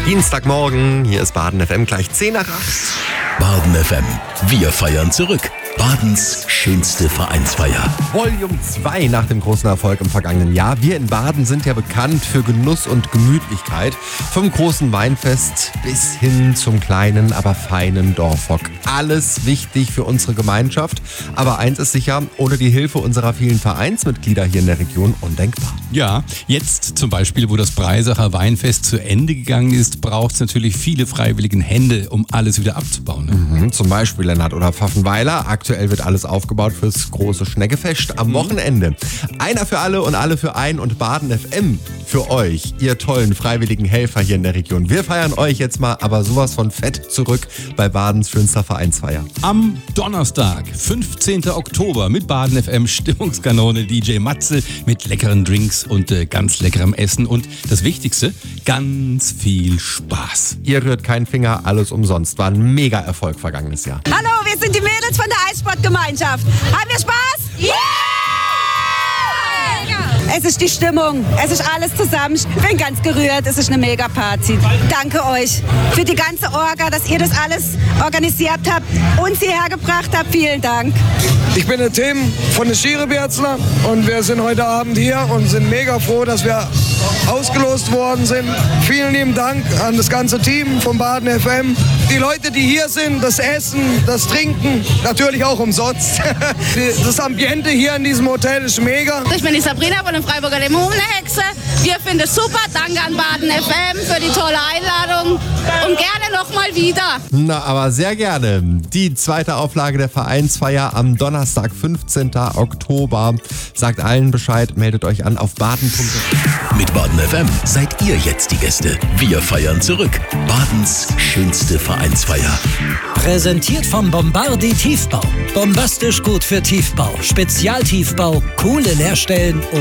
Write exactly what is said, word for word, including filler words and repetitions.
Dienstagmorgen, hier ist Baden F M, gleich zehn nach acht. Baden F M, wir feiern zurück. Badens schönste Vereinsfeier. Volume zwei nach dem großen Erfolg im vergangenen Jahr. Wir in Baden sind ja bekannt für Genuss und Gemütlichkeit. Vom großen Weinfest bis hin zum kleinen, aber feinen Dorfrock. Alles wichtig für unsere Gemeinschaft. Aber eins ist sicher, ohne die Hilfe unserer vielen Vereinsmitglieder hier in der Region undenkbar. Ja, jetzt zum Beispiel, wo das Breisacher Weinfest zu Ende gegangen ist, braucht es natürlich viele freiwillige Hände, um alles wieder abzubauen. Ne? Mhm, zum Beispiel Lennart oder Pfaffenweiler. Aktuell wird alles aufgebaut fürs große Schneckefest am Wochenende. Einer für alle und alle für ein und Baden F M für euch, ihr tollen freiwilligen Helfer hier in der Region. Wir feiern euch jetzt mal aber sowas von fett zurück bei Badens schönster Vereinsfeier. Am Donnerstag, fünfzehnten Oktober mit Baden F M Stimmungskanone D J Matze mit leckeren Drinks und äh, ganz leckerem Essen und das Wichtigste, ganz viel Spaß. Ihr rührt keinen Finger, alles umsonst. War ein mega Erfolg vergangenes Jahr. Hallo, wir sind die Mädels von der Eissportgemeinschaft. Haben wir Spaß? Ja! Es ist die Stimmung, es ist alles zusammen. Ich bin ganz gerührt, es ist eine Mega-Party. Danke euch für die ganze Orga, dass ihr das alles organisiert habt, uns hierher gebracht habt. Vielen Dank. Ich bin der Tim von der Schiereberzler und wir sind heute Abend hier und sind mega froh, dass wir ausgelost worden sind. Vielen lieben Dank an das ganze Team von Baden F M. Die Leute, die hier sind, das Essen, das Trinken, natürlich auch umsonst. Das Ambiente hier in diesem Hotel ist mega. Ich bin die Sabrina von den Freiburger Dämonenhexe. Wir finden es super. Danke an Baden F M für die tolle Einladung und gerne nochmal wieder. Na, aber sehr gerne. Die zweite Auflage der Vereinsfeier am Donnerstag, fünfzehnten Oktober. Sagt allen Bescheid, meldet euch an auf baden punkt f m. Mit Baden F M seid ihr jetzt die Gäste. Wir feiern zurück. Badens schönste Vereinsfeier. Präsentiert vom Bombardi Tiefbau. Bombastisch gut für Tiefbau. Spezialtiefbau, coole Leerstellen und